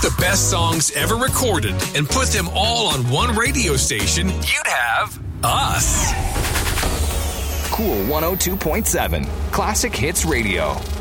the best songs ever recorded and put them all on one radio station, you'd have us. Cool 102.7 Classic Hits Radio.